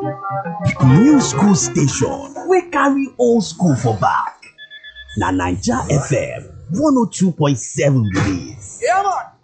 New school station wey carry old school for back na Naija FM 102.7 be dis. Yeah, man.